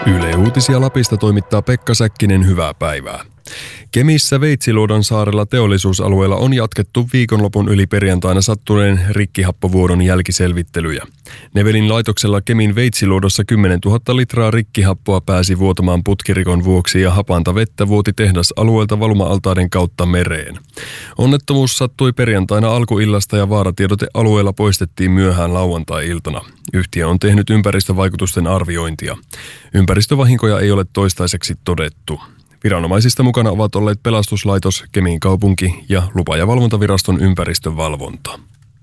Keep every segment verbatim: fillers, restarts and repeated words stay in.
Yle Uutisia Lapista toimittaa Pekka Säkkinen, hyvää päivää. Kemissä Veitsiluodon saarella teollisuusalueella on jatkettu viikonlopun yli perjantaina sattuneen rikkihappovuodon jälkiselvittelyjä. Nevelin laitoksella Kemin Veitsiluodossa kymmenentuhatta litraa rikkihappoa pääsi vuotamaan putkirikon vuoksi ja hapanta vettä vuoti tehdasalueelta valuma-altaiden kautta mereen. Onnettomuus sattui perjantaina alkuillasta ja vaaratiedote alueella poistettiin myöhään lauantai-iltana. Yhtiö on tehnyt ympäristövaikutusten arviointia. Ympäristövahinkoja ei ole toistaiseksi todettu. Viranomaisista mukana ovat olleet pelastuslaitos, Kemin kaupunki ja lupa- ja valvontaviraston ympäristövalvonta.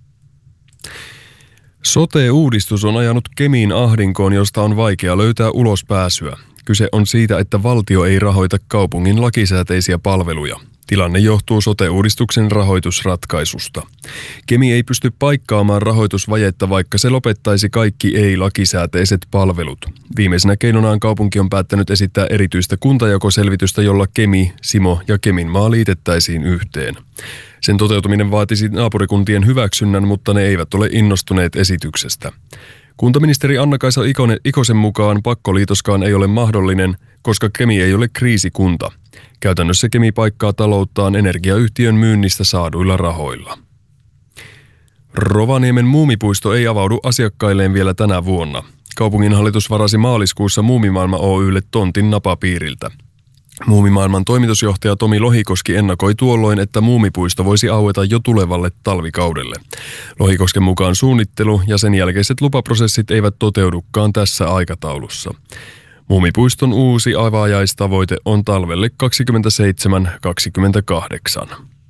Sote-uudistus on ajanut Kemiin ahdinkoon, josta on vaikea löytää ulospääsyä. Kyse on siitä, että valtio ei rahoita kaupungin lakisääteisiä palveluja. Tilanne johtuu sote-uudistuksen rahoitusratkaisusta. Kemi ei pysty paikkaamaan rahoitusvajetta, vaikka se lopettaisi kaikki ei-lakisääteiset palvelut. Viimeisenä keinonaan kaupunki on päättänyt esittää erityistä kuntajakoselvitystä, jolla Kemi, Simo ja Keminmaa liitettäisiin yhteen. Sen toteutuminen vaatisi naapurikuntien hyväksynnän, mutta ne eivät ole innostuneet esityksestä. Kuntaministeri Anna-Kaisa Ikosen mukaan pakkoliitoskaan ei ole mahdollinen, koska Kemi ei ole kriisikunta. Käytännössä Kemi paikkaa talouttaan energiayhtiön myynnistä saaduilla rahoilla. Rovaniemen muumipuisto ei avaudu asiakkailleen vielä tänä vuonna. Kaupunginhallitus varasi maaliskuussa Muumimaailma Oy:lle tontin napapiiriltä. Muumimaailman toimitusjohtaja Tomi Lohikoski ennakoi tuolloin, että muumipuisto voisi aueta jo tulevalle talvikaudelle. Lohikosken mukaan suunnittelu ja sen jälkeiset lupaprosessit eivät toteudukaan tässä aikataulussa. Muumipuiston uusi avajaistavoite on talvelle kaksikymmentäseitsemän kaksikymmentäkahdeksan.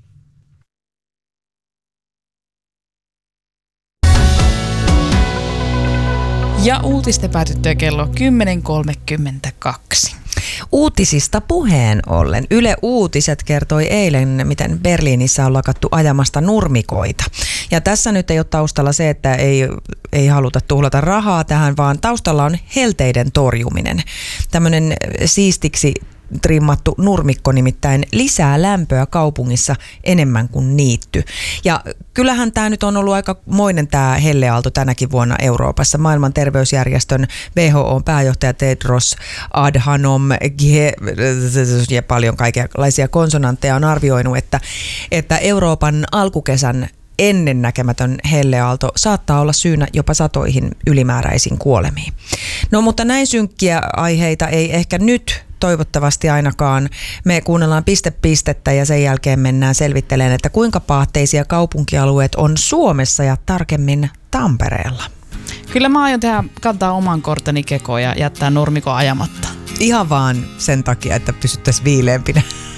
Ja uutisten päätyttyä kello kymmenen kolmekymmentäkaksi. Uutisista puheen ollen. Yle Uutiset kertoi eilen, miten Berliinissä on lakattu ajamasta nurmikoita. Ja tässä nyt ei ole taustalla se, että ei, ei haluta tuhlata rahaa tähän, vaan taustalla on helteiden torjuminen. Tämmöinen siistiksi trimmattu nurmikko nimittäin lisää lämpöä kaupungissa enemmän kuin niitty. Ja kyllähän tämä nyt on ollut aika moinen tämä helleaalto tänäkin vuonna Euroopassa. Maailman terveysjärjestön W H O:n pääjohtaja Tedros Adhanom Ghebreyesus ja paljon kaikenlaisia konsonantteja on arvioinut, että, että Euroopan alkukesän ennennäkemätön helleaalto saattaa olla syynä jopa satoihin ylimääräisiin kuolemiin. No mutta näin synkkiä aiheita ei ehkä nyt toivottavasti ainakaan. Me kuunnellaan piste pistettä ja sen jälkeen mennään selvittelemään, että kuinka paatteisia kaupunkialueet on Suomessa ja tarkemmin Tampereella. Kyllä mä aion tehdä, kantaa oman korteni kekoon ja jättää nurmikon ajamatta. Ihan vaan sen takia, että pysyttäisiin viileämpinä.